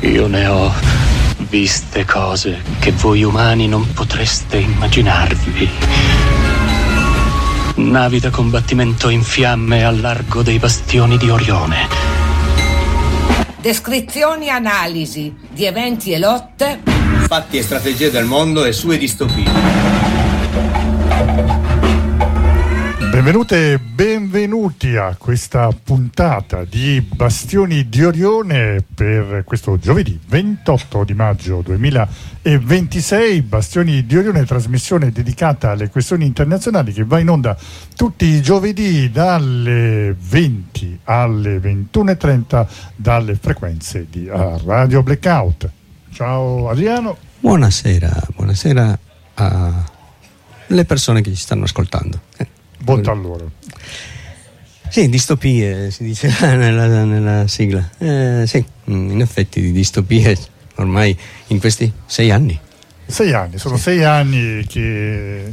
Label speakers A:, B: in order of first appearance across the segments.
A: Io ne ho viste cose che voi umani non potreste immaginarvi. Navi da combattimento in fiamme al largo dei bastioni di Orione.
B: Descrizioni e analisi di eventi e lotte.
C: Fatti e strategie del mondo e sue distopie.
D: Benvenute e benvenuti a questa puntata di Bastioni di Orione per questo giovedì 28 di maggio 2026. Bastioni di Orione, trasmissione dedicata alle questioni internazionali che va in onda tutti i giovedì dalle 20 alle 21.30 dalle frequenze di Radio Blackout. Ciao Adriano.
E: Buonasera alle persone che ci stanno ascoltando.
D: Bontà a loro.
E: Sì, distopie si dice nella sigla. Sì, in effetti di distopie ormai in questi 6 anni.
D: 6 anni, sono 6 anni che...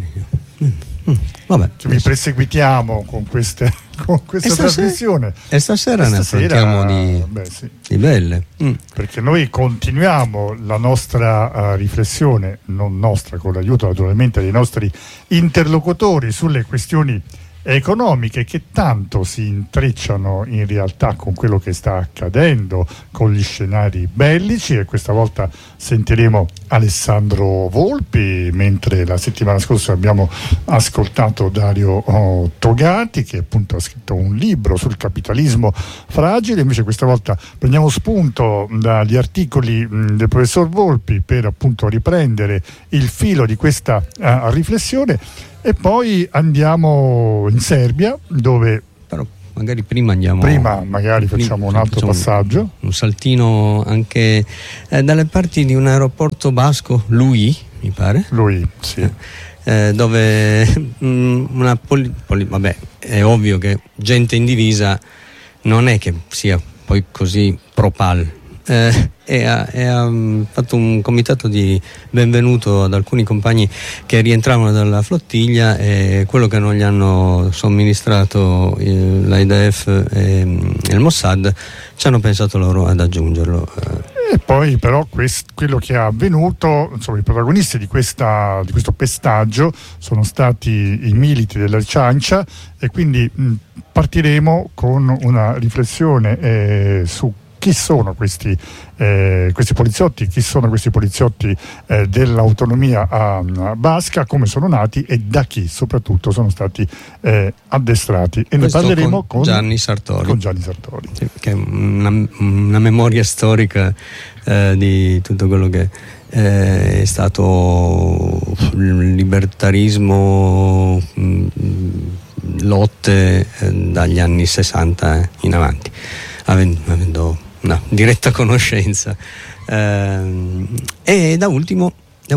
E: Vabbè,
D: vi perseguitiamo con questa trasmissione.
E: E stasera ne affrontiamo di belle.
D: Perché noi continuiamo la nostra riflessione, non nostra, con l'aiuto naturalmente dei nostri interlocutori, sulle questioni economiche che tanto si intrecciano in realtà con quello che sta accadendo, con gli scenari bellici, e questa volta sentiremo Alessandro Volpi, mentre la settimana scorsa abbiamo ascoltato Dario Togati, che appunto ha scritto un libro sul capitalismo fragile. Invece questa volta prendiamo spunto dagli articoli del professor Volpi per appunto riprendere il filo di questa riflessione. E poi andiamo in Serbia, dove...
E: Però magari prima
D: magari facciamo un altro passaggio.
E: Un saltino anche dalle parti di un aeroporto basco, Lui, mi pare.
D: Lui, sì.
E: Dove vabbè, è ovvio che gente in divisa non è che sia poi così pro-pal. E ha fatto un comitato di benvenuto ad alcuni compagni che rientravano dalla flottiglia, e quello che non gli hanno somministrato l'AIDF e il Mossad ci hanno pensato loro ad aggiungerlo.
D: E poi però quello che è avvenuto, insomma, i protagonisti di questo pestaggio sono stati i militi della Ciancia, e quindi partiremo con una riflessione su chi sono questi poliziotti, dell'autonomia basca, come sono nati e da chi soprattutto sono stati addestrati. E
E: questo
D: ne parleremo
E: con Gianni Sartori.
D: Sì,
E: che è una memoria storica di tutto quello che è stato il libertarismo, lotte dagli anni 60 in avanti, avendo una diretta conoscenza, e da ultimo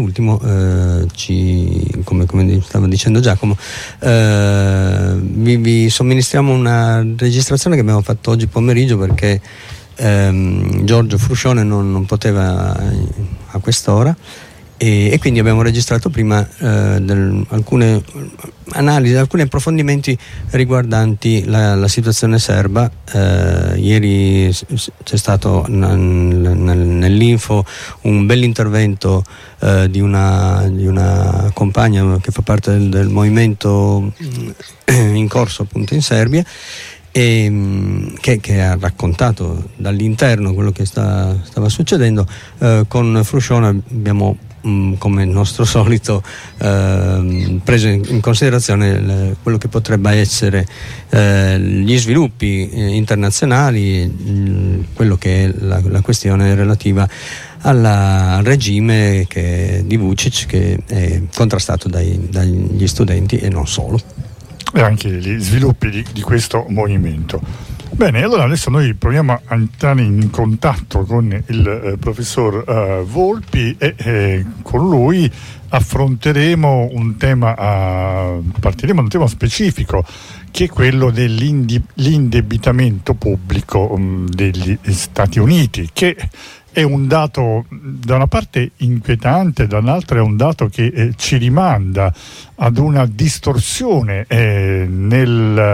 E: come stava dicendo Giacomo, vi somministriamo una registrazione che abbiamo fatto oggi pomeriggio, perché Giorgio Fruscione non poteva a quest'ora, e quindi abbiamo registrato prima alcune analisi, alcuni approfondimenti riguardanti la situazione serba. Ieri c'è stato nell'Info un bell'intervento di una compagna che fa parte del movimento in corso appunto in Serbia, e che ha raccontato dall'interno quello che stava succedendo. Con Fruscione abbiamo, come nostro solito, preso in considerazione quello che potrebbe essere gli sviluppi internazionali, quello che è la questione relativa al regime di Vučić, che è contrastato dagli studenti e non solo,
D: e anche gli sviluppi di questo movimento. Bene, allora adesso noi proviamo a entrare in contatto con il professor Volpi, e con lui affronteremo partiremo da un tema specifico, che è quello dell'indebitamento pubblico degli Stati Uniti, che è un dato da una parte inquietante, dall'altra è un dato che ci rimanda ad una distorsione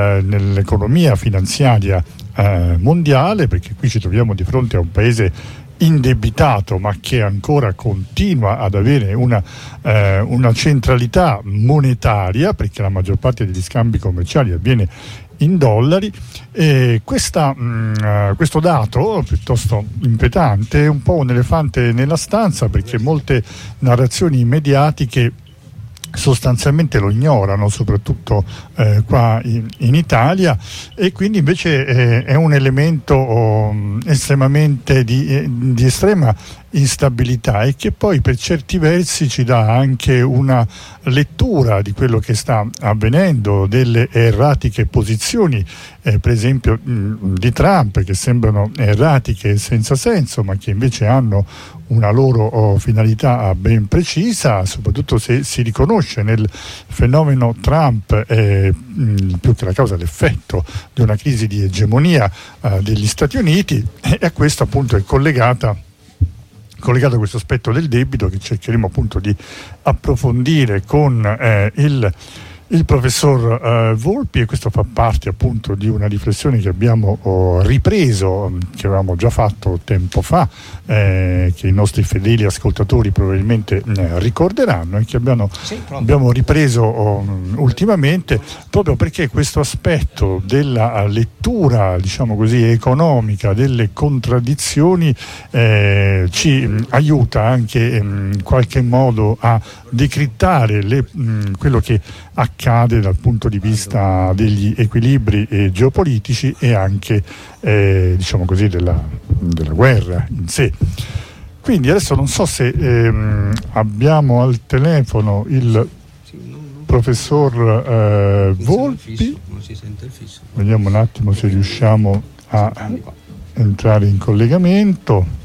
D: nell'economia finanziaria mondiale, perché qui ci troviamo di fronte a un paese indebitato, ma che ancora continua ad avere una centralità monetaria, perché la maggior parte degli scambi commerciali avviene in dollari. E questo dato piuttosto inquietante è un po' un elefante nella stanza, perché molte narrazioni mediatiche sostanzialmente lo ignorano, soprattutto qua in Italia, e quindi invece è un elemento estremamente di estrema instabilità, e che poi per certi versi ci dà anche una lettura di quello che sta avvenendo, delle erratiche posizioni per esempio di Trump, che sembrano erratiche e senza senso, ma che invece hanno una loro finalità ben precisa, soprattutto se si riconosce nel fenomeno Trump più che la causa, l'effetto di una crisi di egemonia degli Stati Uniti, e a questo appunto è collegato questo aspetto del debito, che cercheremo appunto di approfondire con il professor Volpi, e questo fa parte appunto di una riflessione che abbiamo ripreso, che avevamo già fatto tempo fa, che i nostri fedeli ascoltatori probabilmente ricorderanno, e che abbiamo ripreso ultimamente, proprio perché questo aspetto della lettura, diciamo così, economica delle contraddizioni ci aiuta anche in qualche modo a decrittare quello che accade dal punto di vista degli equilibri geopolitici, e anche diciamo così della guerra in sé. Quindi adesso non so se abbiamo al telefono il professor Volpi.
E: Non si sente il fisso.
D: Vediamo un attimo se riusciamo a entrare in collegamento.